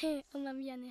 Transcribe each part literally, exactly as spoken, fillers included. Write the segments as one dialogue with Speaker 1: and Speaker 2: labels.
Speaker 1: 엄마 미안해요.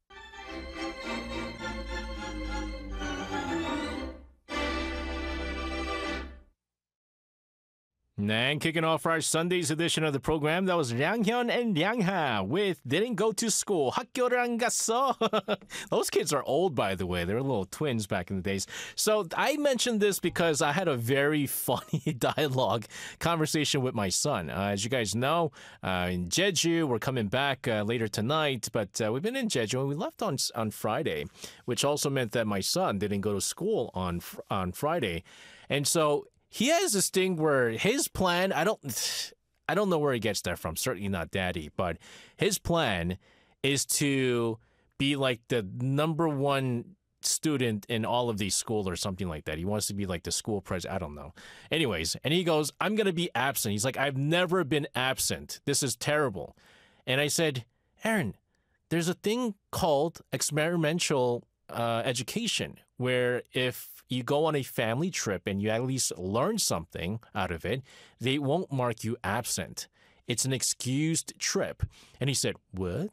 Speaker 2: And kicking off our Sunday's edition of the program, that was Liang Hyun and Liang Ha with Didn't Go to School. 학교를 안 갔어. Those kids are old, by the way. They're little twins back in the days. So I mentioned this because I had a very funny dialogue conversation with my son. Uh, as you guys know, uh, in Jeju, we're coming back uh, later tonight, but uh, we've been in Jeju and we left on on Friday, which also meant that my son didn't go to school on on Friday. And so he has this thing where his plan, I don't I don't know where he gets that from, certainly not daddy, but his plan is to be like the number one student in all of these schools or something like that. He wants to be like the school president. I don't know. Anyways, and he goes, I'm going to be absent. He's like, I've never been absent. This is terrible. And I said, Aaron, there's a thing called experiential uh, education where if you go on a family trip and you at least learn something out of it, they won't mark you absent. It's an excused trip. And he said, what?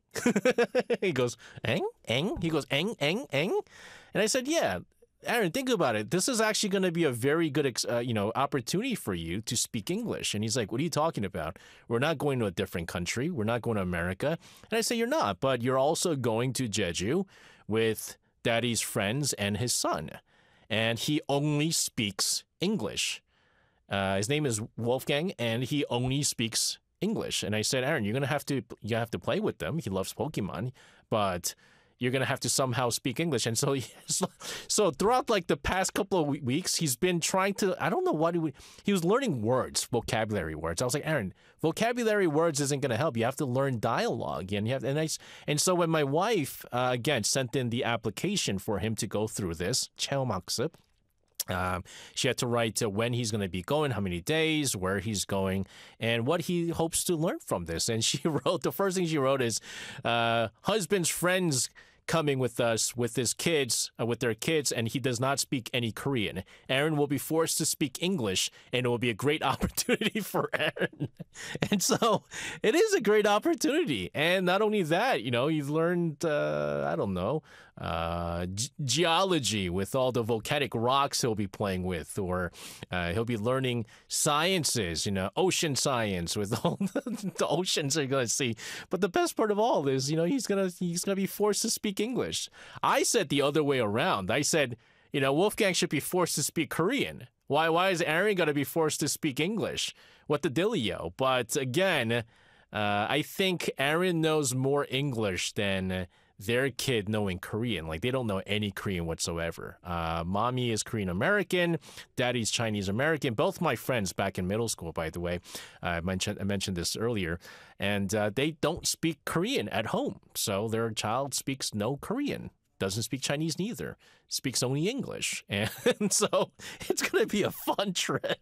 Speaker 2: He goes, eng, eng? He goes, eng, eng, eng? And I said, yeah, Aaron, think about it. This is actually going to be a very good, uh, you know, opportunity for you to speak English. And he's like, what are you talking about? We're not going to a different country. We're not going to America. And I say, you're not, but you're also going to Jeju with daddy's friends and his son. And he only speaks English. Uh, his name is Wolfgang, and he only speaks English. And I said, Aaron, you're gonna have to you have to play with them. He loves Pokemon, but you're gonna have to somehow speak English. And so, he, so throughout like the past couple of weeks, he's been trying to. I don't know what he would, he was learning words, vocabulary words. I was like, Aaron, vocabulary words isn't gonna help. You have to learn dialogue, and you have and I and so when my wife uh, again sent in the application for him to go through this 체험학습. Um, she had to write uh, when he's going to be going, how many days, where he's going, and what he hopes to learn from this. And she wrote, the first thing she wrote is, uh, husband's friends coming with us with his kids, uh, with their kids, and he does not speak any Korean. Aaron will be forced to speak English, and it will be a great opportunity for Aaron. And so it is a great opportunity. And not only that, you know, you've learned, uh, I don't know, uh, g- geology with all the volcanic rocks he'll be playing with, or uh, he'll be learning sciences, you know, ocean science with all the, the oceans are going to see. But the best part of all is, you know, he's going to he's going to be forced to speak English. I said the other way around. I said, you know, Wolfgang should be forced to speak Korean. Why why is Aaron going to be forced to speak English? What the dealio? But again, uh, I think Aaron knows more English than their kid knowing Korean. Like, they don't know any Korean whatsoever. Uh, mommy is Korean American, daddy's Chinese American. Both my friends back in middle school, by the way, uh, I mentioned I mentioned this earlier, and uh, they don't speak Korean at home. So their child speaks no Korean. Doesn't speak Chinese neither. Speaks only English. And so it's going to be a fun trip.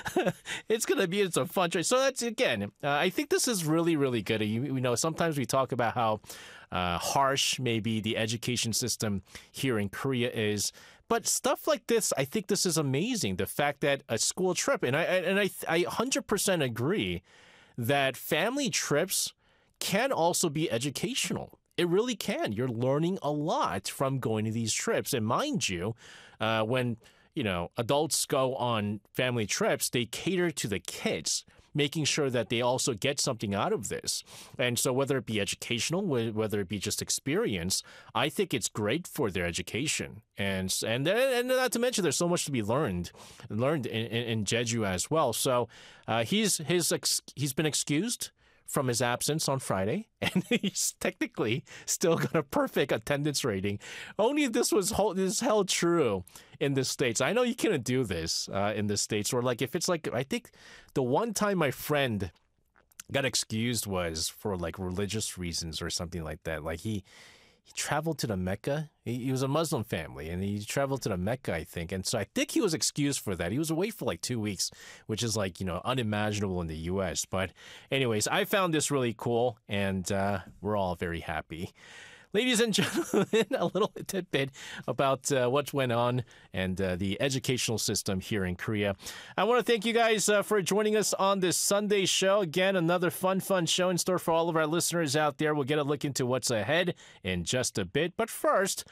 Speaker 2: It's going to be it's a fun trip. So that's, again, uh, I think this is really, really good. You, you know, sometimes we talk about how uh, harsh maybe the education system here in Korea is. But stuff like this, I think this is amazing. The fact that a school trip, and I, and I, I one hundred percent agree that family trips can also be educational. It really can. You're learning a lot from going to these trips. And mind you, uh, when, you know, adults go on family trips, they cater to the kids, making sure that they also get something out of this. And so whether it be educational, whether it be just experience, I think it's great for their education. And and and not to mention, there's so much to be learned, learned in, in, in Jeju as well. So uh, he's his he's been excused from his absence on Friday, and he's technically still got a perfect attendance rating. Only this was hold, this held true in the States. I know you can't do this uh, in the States, or like if it's like, I think the one time my friend got excused was for like religious reasons or something like that. Like he he traveled to the Mecca. He, he was a Muslim family, and he traveled to the Mecca, I think. And so I think he was excused for that. He was away for like two weeks, which is like, you know, unimaginable in the U S. But anyways, I found this really cool, and uh, we're all very happy. Ladies and gentlemen, a little tidbit about uh, what went on and uh, the educational system here in Korea. I want to thank you guys uh, for joining us on this Sunday show. Again, another fun, fun show in store for all of our listeners out there. We'll get a look into what's ahead in just a bit. But first,